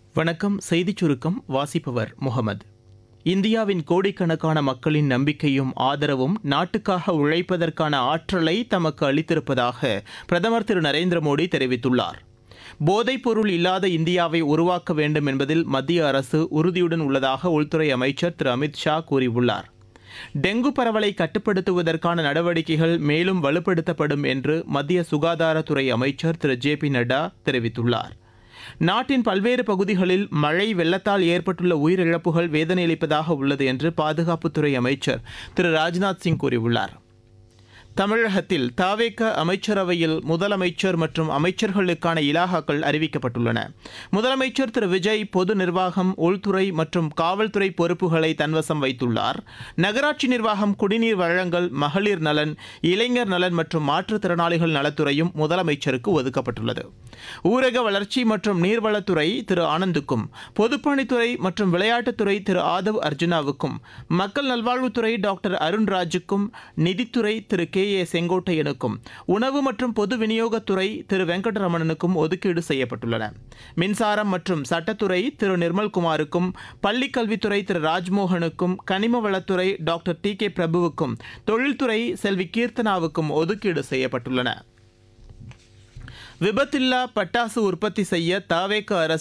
வணக்கம். செய்திச் சுருக்கம் வாசிப்பவர் முகமது. இந்தியாவின் கோடிக்கணக்கான மக்களின் நம்பிக்கையும் ஆதரவும் நாட்டுக்காக உழைப்பதற்கான ஆற்றலை தமக்கு அளித்திருப்பதாக பிரதமர் திரு நரேந்திர மோடி தெரிவித்துள்ளார். போதைப்பொருள் இல்லாத இந்தியாவை உருவாக்க வேண்டும் என்பதில் மத்திய அரசு உறுதியுடன் உள்ளதாக உள்துறை அமைச்சர் திரு அமித் ஷா கூறியுள்ளார். டெங்கு பரவலை கட்டுப்படுத்துவதற்கான நடவடிக்கைகள் மேலும் வலுப்படுத்தப்படும் என்று மத்திய சுகாதாரத்துறை அமைச்சர் திரு ஜே பி நட்டா தெரிவித்துள்ளார். நாட்டின் பல்வேறு பகுதிகளில் மழை வெள்ளத்தால் ஏற்பட்டுள்ள உயிரிழப்புகள் வேதனையளிப்பதாக உள்ளது என்று பாதுகாப்புத்துறை அமைச்சர் திரு ராஜ்நாத் சிங் கூறியுள்ளார். தமிழகத்தில் தவேக அமைச்சரவையில் முதலமைச்சர் மற்றும் அமைச்சர்களுக்கான இலாகாக்கள் அறிவிக்கப்பட்டுள்ளன. முதலமைச்சர் திரு விஜய் பொது நிர்வாகம், உள்துறை மற்றும் காவல்துறை பொறுப்புகளை தன்வசம் வைத்துள்ளார். நகராட்சி நிர்வாகம், குடிநீர் வழங்கல், மகளிர் நலன், இளைஞர் நலன் மற்றும் மாற்றுத்திறனாளிகள் நலத்துறையும் முதலமைச்சருக்கு ஒதுக்கப்பட்டுள்ளது. ஊரக வளர்ச்சி மற்றும் நீர்வளத்துறை திரு ஆனந்துக்கும், பொதுப்பணித்துறை மற்றும் விளையாட்டுத்துறை திரு ஆதவ் அர்ஜுனாவுக்கும், மக்கள் நல்வாழ்வுத்துறை டாக்டர் அருண்ராஜுக்கும், நிதித்துறை திரு கே ஏ செங்கோட்டையனுக்கும், உணவு மற்றும் பொது விநியோகத்துறை திரு வெங்கடரமணனுக்கும் ஒதுக்கீடு செய்யப்பட்டுள்ளன. மின்சாரம் மற்றும் சட்டத்துறை திரு நிர்மல்குமாருக்கும், பள்ளிக்கல்வித்துறை திரு ராஜ்மோகனுக்கும், கனிம வளத்துறை டாக்டர் டி கே பிரபுவுக்கும், தொழில்துறை செல்வி கீர்த்தனாவுக்கும் ஒதுக்கீடு செய்யப்பட்டுள்ளன. விபத்தில்லா பட்டாசு உற்பத்தி செய்ய தவேக அரசு